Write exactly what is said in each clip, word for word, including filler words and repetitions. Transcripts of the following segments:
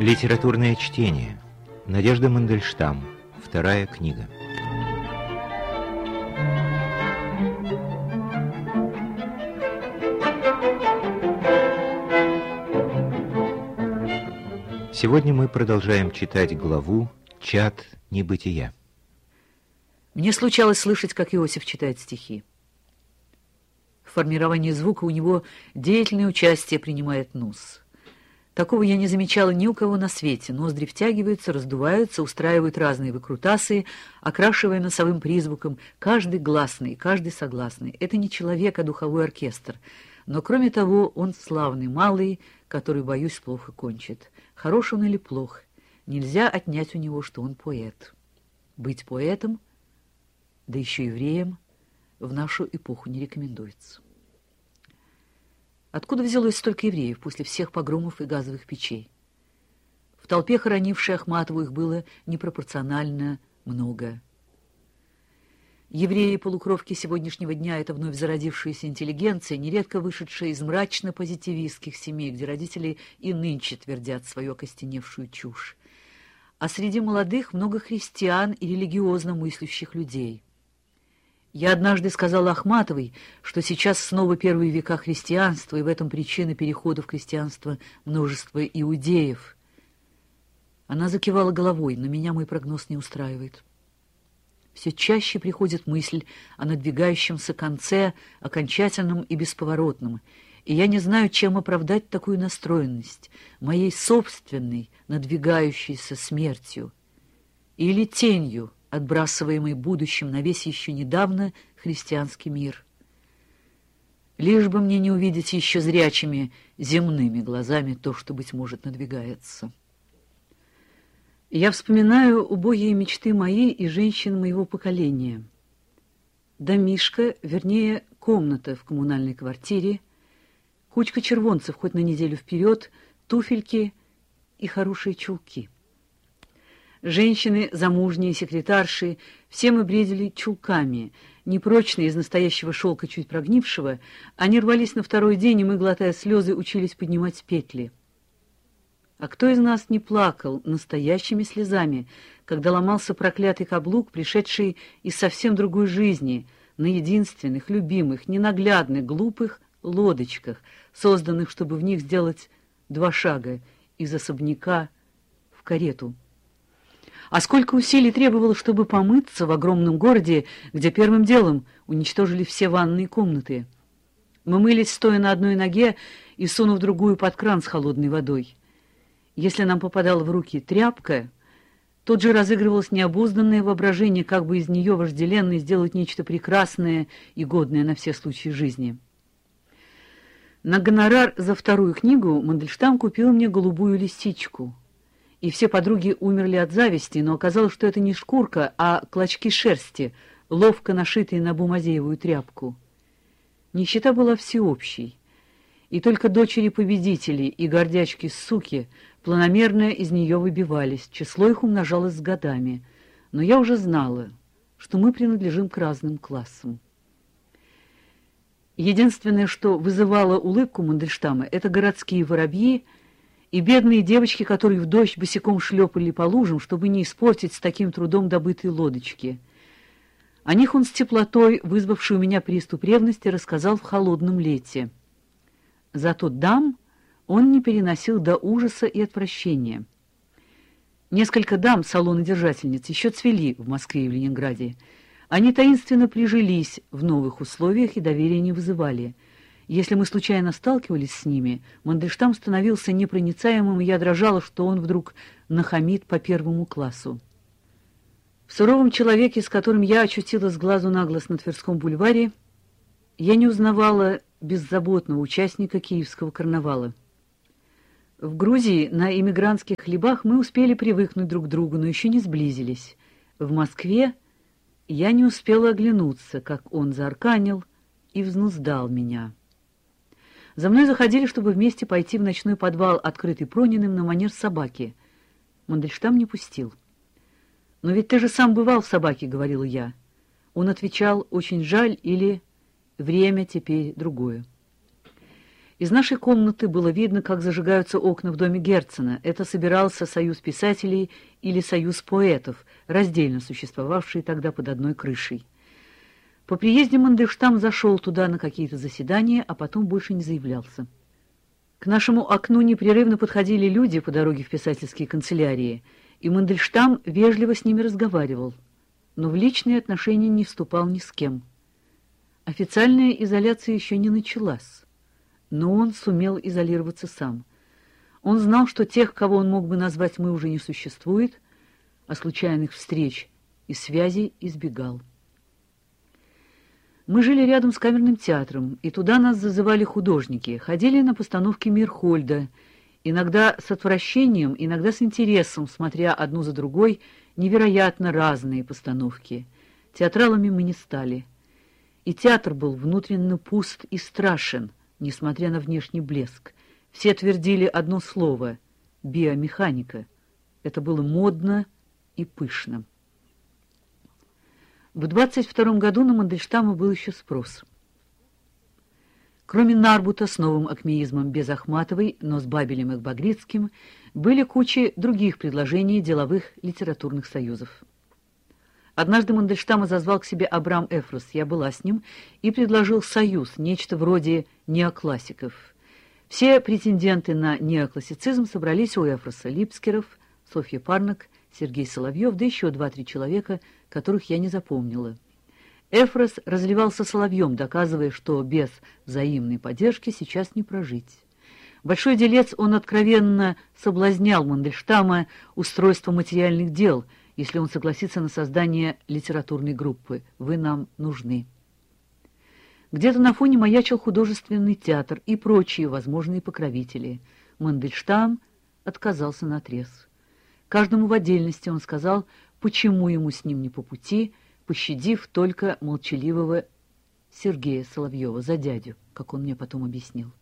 Литературное чтение. Надежда Мандельштам. Вторая книга. Сегодня мы продолжаем читать главу «Чад небытия». Мне случалось слышать, как Иосиф читает стихи. В формировании звука у него деятельное участие принимает нус. Такого я не замечала ни у кого на свете. Ноздри втягиваются, раздуваются, устраивают разные выкрутасы, окрашивая носовым призвуком каждый гласный, каждый согласный. Это не человек, а духовой оркестр. Но, кроме того, он славный малый, который, боюсь, плохо кончит. Хорош он или плох, нельзя отнять у него, что он поэт. Быть поэтом, да еще евреем, в нашу эпоху не рекомендуется. Откуда взялось столько евреев после всех погромов и газовых печей? В толпе, хоронившей Ахматову, их было непропорционально много. Евреи-полукровки сегодняшнего дня — это вновь зародившаяся интеллигенция, нередко вышедшая из мрачно-позитивистских семей, где родители и нынче твердят свою окостеневшую чушь. А среди молодых много христиан и религиозно мыслящих людей. Я однажды сказала Ахматовой, что сейчас снова первые века христианства, и в этом причина перехода в христианство множества иудеев. Она закивала головой, но меня мой прогноз не устраивает. Все чаще приходит мысль о надвигающемся конце, окончательном и бесповоротном, и я не знаю, чем оправдать такую настроенность, моей собственной, надвигающейся смертью, или тенью, отбрасываемый будущим на весь еще недавно христианский мир. Лишь бы мне не увидеть еще зрячими земными глазами то, что, быть может, надвигается. Я вспоминаю убогие мечты мои и женщин моего поколения. Домишко, вернее, комната в коммунальной квартире, кучка червонцев хоть на неделю вперед, туфельки и хорошие чулки. Женщины, замужние, секретарши, все мы бредили чулками, непрочные, из настоящего шелка чуть прогнившего. Они рвались на второй день, и мы, глотая слезы, учились поднимать петли. А кто из нас не плакал настоящими слезами, когда ломался проклятый каблук, пришедший из совсем другой жизни, на единственных, любимых, ненаглядных, глупых лодочках, созданных, чтобы в них сделать два шага из особняка в карету? А сколько усилий требовалось, чтобы помыться в огромном городе, где первым делом уничтожили все ванные комнаты. Мы мылись, стоя на одной ноге и сунув другую под кран с холодной водой. Если нам попадала в руки тряпка, тут же разыгрывалось необузданное воображение, как бы из нее вожделенно сделать нечто прекрасное и годное на все случаи жизни. На гонорар за вторую книгу Мандельштам купил мне голубую лисичку. И все подруги умерли от зависти, но оказалось, что это не шкурка, а клочки шерсти, ловко нашитые на бумазеевую тряпку. Нищета была всеобщей, и только дочери победителей и гордячки-суки планомерно из нее выбивались, число их умножалось с годами, но я уже знала, что мы принадлежим к разным классам. Единственное, что вызывало улыбку Мандельштама, это городские воробьи и бедные девочки, которые в дождь босиком шлепали по лужам, чтобы не испортить с таким трудом добытые лодочки. О них он с теплотой, вызвавшей у меня приступ ревности, рассказал в холодном лете. Зато дам он не переносил до ужаса и отвращения. Несколько дам, салонодержательниц, еще цвели в Москве и в Ленинграде. Они таинственно прижились в новых условиях и доверия не вызывали. Если мы случайно сталкивались с ними, Мандельштам становился непроницаемым, и я дрожала, что он вдруг нахамит по первому классу. В суровом человеке, с которым я очутилась с глазу на глаз на Тверском бульваре, я не узнавала беззаботного участника киевского карнавала. В Грузии на эмигрантских хлебах мы успели привыкнуть друг к другу, но еще не сблизились. В Москве я не успела оглянуться, как он заарканил и взнуздал меня. За мной заходили, чтобы вместе пойти в ночной подвал, открытый Прониным на манер собаки. Мандельштам не пустил. «Но ведь ты же сам бывал в собаке», — говорила я. Он отвечал: «Очень жаль» или «Время теперь другое». Из нашей комнаты было видно, как зажигаются окна в доме Герцена. Это собирался союз писателей или союз поэтов, раздельно существовавшие тогда под одной крышей. По приезде Мандельштам зашел туда на какие-то заседания, а потом больше не заявлялся. К нашему окну непрерывно подходили люди по дороге в писательские канцелярии, и Мандельштам вежливо с ними разговаривал, но в личные отношения не вступал ни с кем. Официальная изоляция еще не началась, но он сумел изолироваться сам. Он знал, что тех, кого он мог бы назвать «мы» уже не существует, а случайных встреч и связей избегал. Мы жили рядом с камерным театром, и туда нас зазывали художники, ходили на постановки Мирхольда, иногда с отвращением, иногда с интересом, смотря одну за другой невероятно разные постановки. Театралами мы не стали. И театр был внутренне пуст и страшен, несмотря на внешний блеск. Все твердили одно слово — биомеханика. Это было модно и пышно. В двадцать втором году на Мандельштама был еще спрос. Кроме Нарбута с новым акмеизмом без Ахматовой, но с Бабелем и Багрицким, были кучи других предложений деловых литературных союзов. Однажды Мандельштама зазвал к себе Абрам Эфрос, я была с ним, и предложил союз, нечто вроде неоклассиков. Все претенденты на неоклассицизм собрались у Эфроса: Липскеров, Софья Парнак, Сергей Соловьев, да еще два-три человека, которых я не запомнила. Эфрос разливался соловьем, доказывая, что без взаимной поддержки сейчас не прожить. Большой делец, он откровенно соблазнял Мандельштама устройство материальных дел, если он согласится на создание литературной группы. Вы нам нужны. Где-то на фоне маячил художественный театр и прочие возможные покровители. Мандельштам отказался наотрез. Каждому в отдельности он сказал, почему ему с ним не по пути, пощадив только молчаливого Сергея Соловьева за дядю, как он мне потом объяснил.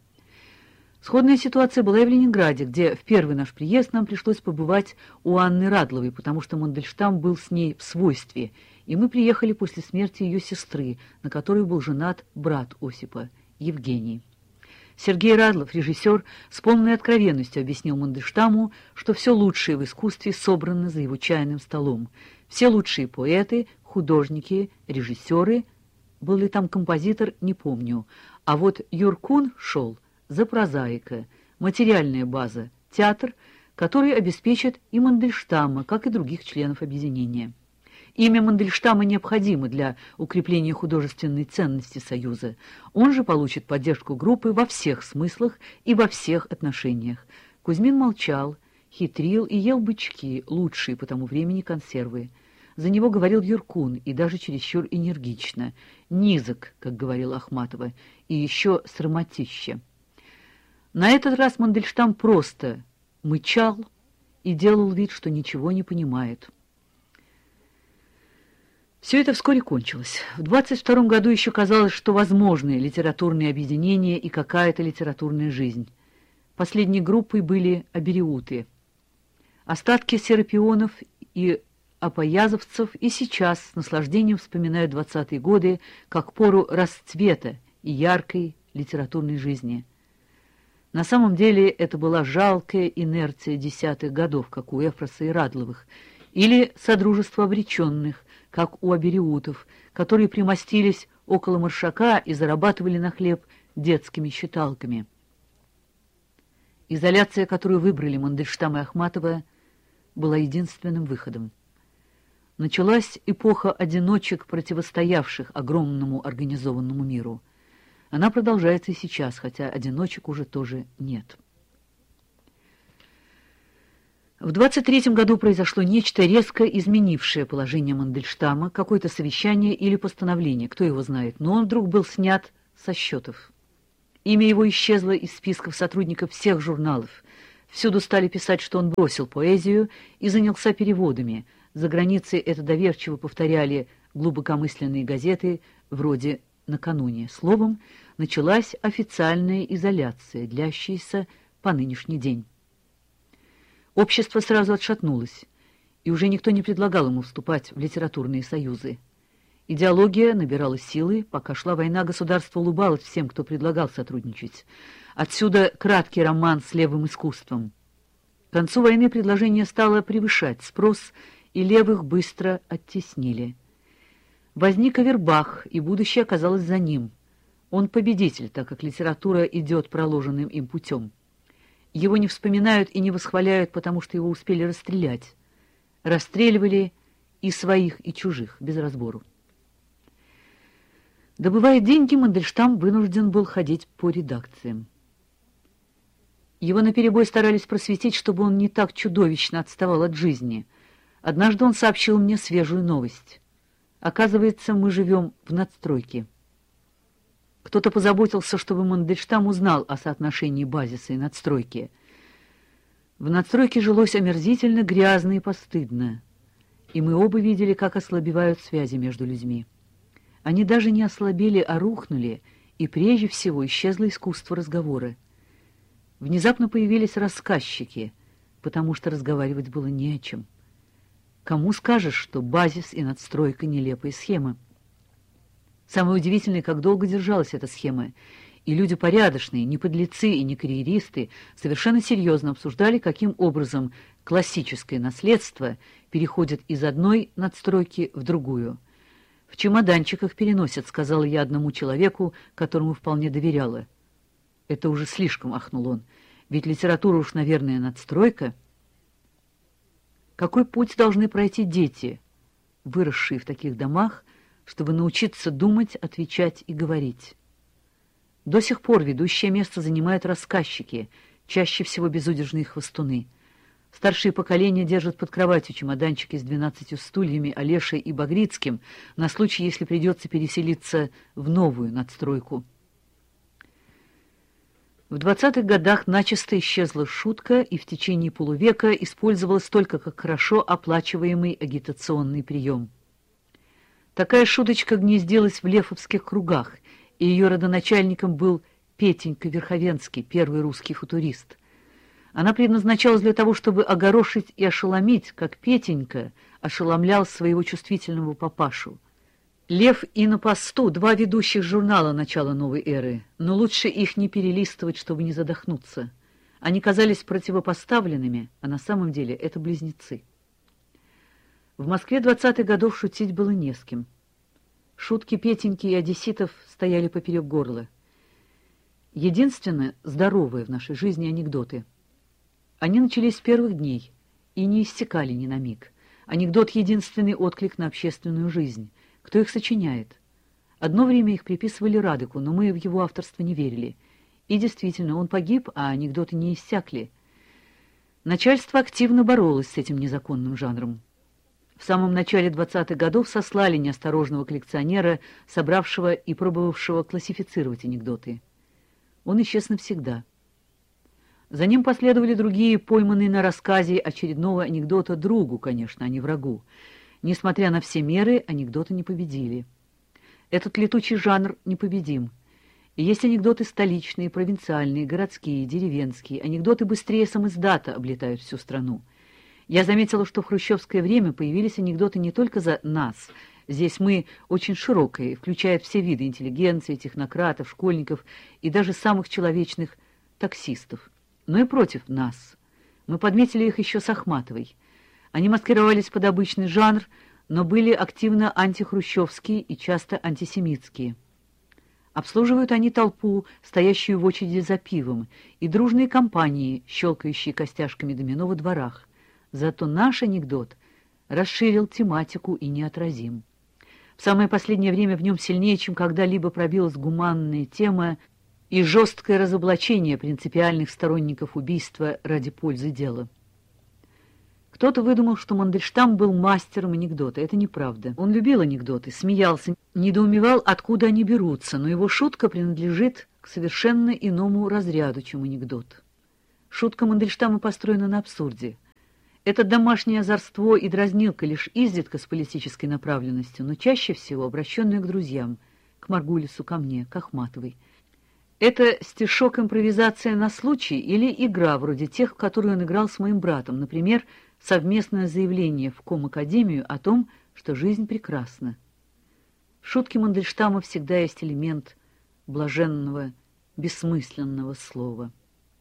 Сходная ситуация была и в Ленинграде, где в первый наш приезд нам пришлось побывать у Анны Радловой, потому что Мандельштам был с ней в свойстве, и мы приехали после смерти ее сестры, на которой был женат брат Осипа, Евгений. Сергей Радлов, режиссер, с полной откровенностью объяснил Мандельштаму, что все лучшее в искусстве собрано за его чайным столом. Все лучшие поэты, художники, режиссеры, был ли там композитор, не помню, а вот Юркун шел за прозаика, материальная база, театр, который обеспечит и Мандельштама, как и других членов объединения. Имя Мандельштама необходимо для укрепления художественной ценности Союза. Он же получит поддержку группы во всех смыслах и во всех отношениях. Кузьмин молчал, хитрил и ел бычки, лучшие по тому времени консервы. За него говорил Юркун, и даже чересчур энергично. Низок, как говорила Ахматова, и еще срамотища. На этот раз Мандельштам просто мычал и делал вид, что ничего не понимает. Все это вскоре кончилось. В двадцать втором году еще казалось, что возможны литературные объединения и какая-то литературная жизнь. Последней группой были абериуты. Остатки серапионов и апоязовцев и сейчас с наслаждением вспоминают двадцатые годы как пору расцвета и яркой литературной жизни. На самом деле это была жалкая инерция десятых годов, как у Эфроса и Радловых, или содружество обреченных, как у абериутов, которые примостились около Маршака и зарабатывали на хлеб детскими считалками. Изоляция, которую выбрали Мандельштам и Ахматова, была единственным выходом. Началась эпоха одиночек, противостоявших огромному организованному миру. Она продолжается и сейчас, хотя одиночек уже тоже нет. В двадцать третьем году произошло нечто резко изменившее положение Мандельштама, какое-то совещание или постановление, кто его знает, но он вдруг был снят со счетов. Имя его исчезло из списков сотрудников всех журналов. Всюду стали писать, что он бросил поэзию и занялся переводами. За границей это доверчиво повторяли глубокомысленные газеты вроде «Накануне». Словом, началась официальная изоляция, длящаяся по нынешний день. Общество сразу отшатнулось, и уже никто не предлагал ему вступать в литературные союзы. Идеология набирала силы, пока шла война, государство улыбалось всем, кто предлагал сотрудничать. Отсюда краткий роман с левым искусством. К концу войны предложение стало превышать спрос, и левых быстро оттеснили. Возник Авербах, и будущее оказалось за ним. Он победитель, так как литература идет проложенным им путем. Его не вспоминают и не восхваляют, потому что его успели расстрелять. Расстреливали и своих, и чужих, без разбору. Добывая деньги, Мандельштам вынужден был ходить по редакциям. Его наперебой старались просветить, чтобы он не так чудовищно отставал от жизни. Однажды он сообщил мне свежую новость. Оказывается, мы живем в надстройке. Кто-то позаботился, чтобы Мандельштам узнал о соотношении базиса и надстройки. В надстройке жилось омерзительно, грязно и постыдно. И мы оба видели, как ослабевают связи между людьми. Они даже не ослабели, а рухнули, и прежде всего исчезло искусство разговора. Внезапно появились рассказчики, потому что разговаривать было не о чем. Кому скажешь, что базис и надстройка — нелепые схемы? Самое удивительное, как долго держалась эта схема, и люди порядочные, не подлецы и не карьеристы, совершенно серьезно обсуждали, каким образом классическое наследство переходит из одной надстройки в другую. «В чемоданчиках переносят», — сказала я одному человеку, которому вполне доверяла. «Это уже слишком», — ахнул он, — «ведь литература уж, наверное, надстройка». Какой путь должны пройти дети, выросшие в таких домах, чтобы научиться думать, отвечать и говорить? До сих пор ведущее место занимают рассказчики, чаще всего безудержные хвостуны. Старшие поколения держат под кроватью чемоданчики с двенадцатью стульями, Олешей и Багрицким на случай, если придется переселиться в новую надстройку. В двадцатых годах начисто исчезла шутка и в течение полувека использовалась только как хорошо оплачиваемый агитационный прием. Такая шуточка гнездилась в лефовских кругах, и ее родоначальником был Петенька Верховенский, первый русский футурист. Она предназначалась для того, чтобы огорошить и ошеломить, как Петенька ошеломлял своего чувствительного папашу. «Лев» и «На посту» — два ведущих журнала начала новой эры, но лучше их не перелистывать, чтобы не задохнуться. Они казались противопоставленными, а на самом деле это близнецы. В Москве двадцатых годов шутить было не с кем. Шутки Петеньки и одесситов стояли поперек горла. Единственное здоровое в нашей жизни анекдоты. Они начались с первых дней и не иссякали ни на миг. Анекдот — единственный отклик на общественную жизнь. Кто их сочиняет? Одно время их приписывали Радыку, но мы в его авторство не верили. И действительно, он погиб, а анекдоты не иссякли. Начальство активно боролось с этим незаконным жанром. В самом начале двадцатых годов сослали неосторожного коллекционера, собравшего и пробовавшего классифицировать анекдоты. Он исчез навсегда. За ним последовали другие, пойманные на рассказе очередного анекдота другу, конечно, а не врагу. Несмотря на все меры, анекдоты не победили. Этот летучий жанр непобедим. И есть анекдоты столичные, провинциальные, городские, деревенские. Анекдоты быстрее самиздата облетают всю страну. Я заметила, что в хрущевское время появились анекдоты не только за нас. Здесь мы очень широкие, включая все виды интеллигенции, технократов, школьников и даже самых человечных таксистов. Но и против нас. Мы подметили их еще с Ахматовой. Они маскировались под обычный жанр, но были активно антихрущевские и часто антисемитские. Обслуживают они толпу, стоящую в очереди за пивом, и дружные компании, щелкающие костяшками домино во дворах. Зато наш анекдот расширил тематику и неотразим. В самое последнее время в нем сильнее, чем когда-либо, пробилась гуманная тема и жесткое разоблачение принципиальных сторонников убийства ради пользы дела. Кто-то выдумал, что Мандельштам был мастером анекдота. Это неправда. Он любил анекдоты, смеялся, недоумевал, откуда они берутся, но его шутка принадлежит к совершенно иному разряду, чем анекдот. Шутка Мандельштама построена на абсурде. Это домашнее озорство и дразнилка лишь изредка с политической направленностью, но чаще всего обращенная к друзьям, к Маргулису, ко мне, к Ахматовой. Это стишок-импровизация на случай или игра, вроде тех, в которые он играл с моим братом, например, совместное заявление в Ком-академию о том, что жизнь прекрасна. В шутке Мандельштама всегда есть элемент блаженного, бессмысленного слова.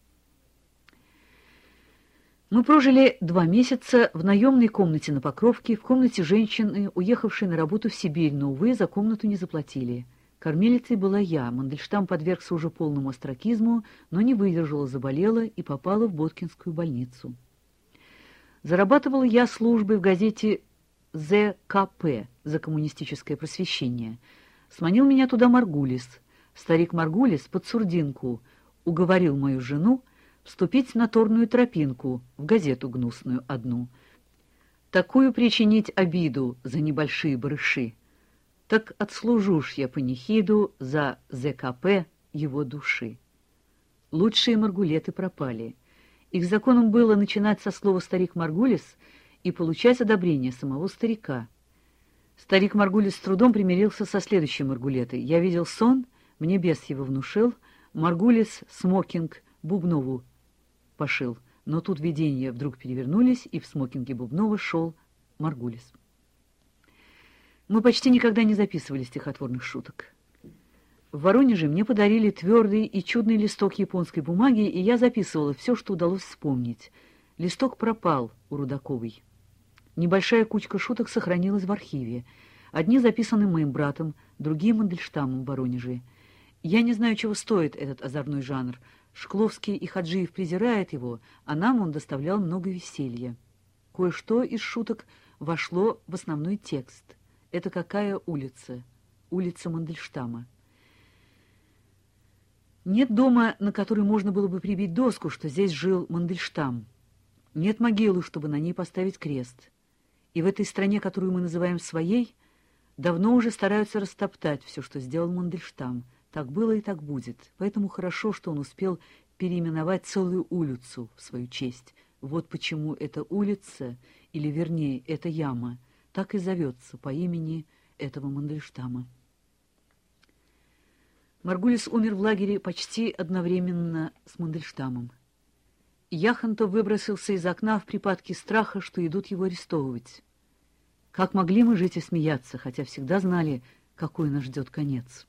Мы прожили два месяца в наемной комнате на Покровке, в комнате женщины, уехавшей на работу в Сибирь, но, увы, за комнату не заплатили. Кормилицей была я. Мандельштам подвергся уже полному остракизму, но не выдержала, заболела и попала в Боткинскую больницу. Зарабатывала я службой в газете «Зэ Ка Пэ» за коммунистическое просвещение. Сманил меня туда Маргулис. Старик Маргулис под сурдинку уговорил мою жену вступить на торную тропинку, в газету гнусную одну. Такую причинить обиду за небольшие барыши. Так отслужу ж я панихиду за Зэ Ка Пэ его души. Лучшие маргулеты пропали. Их законом было начинать со слова «старик Маргулис» и получать одобрение самого старика. Старик Маргулис с трудом примирился со следующей Маргулетой. Я видел сон, мне бес его внушил, Маргулис смокинг Бубнову пошил. Но тут видения вдруг перевернулись, и в смокинге Бубнова шел Маргулис. Мы почти никогда не записывали стихотворных шуток. В Воронеже мне подарили твердый и чудный листок японской бумаги, и я записывала все, что удалось вспомнить. Листок пропал у Рудаковой. Небольшая кучка шуток сохранилась в архиве. Одни записаны моим братом, другие Мандельштамом в Воронеже. Я не знаю, чего стоит этот озорной жанр. Шкловский и Хаджиев презирают его, а нам он доставлял много веселья. Кое-что из шуток вошло в основной текст. Это какая улица? Улица Мандельштама. Нет дома, на который можно было бы прибить доску, что здесь жил Мандельштам. Нет могилы, чтобы на ней поставить крест. И в этой стране, которую мы называем своей, давно уже стараются растоптать все, что сделал Мандельштам. Так было и так будет. Поэтому хорошо, что он успел переименовать целую улицу в свою честь. Вот почему эта улица, или вернее, эта яма, так и зовется по имени этого Мандельштама. Маргулис умер в лагере почти одновременно с Мандельштамом. Яхонтов выбросился из окна в припадке страха, что идут его арестовывать. Как могли мы жить и смеяться, хотя всегда знали, какой нас ждет конец?